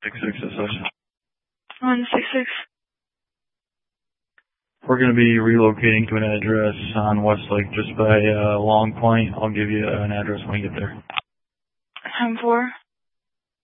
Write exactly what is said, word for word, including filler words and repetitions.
Six six association. One six six. We're going to be relocating to an address on Westlake, just by uh, Long Point. I'll give you an address when we get there. Time four.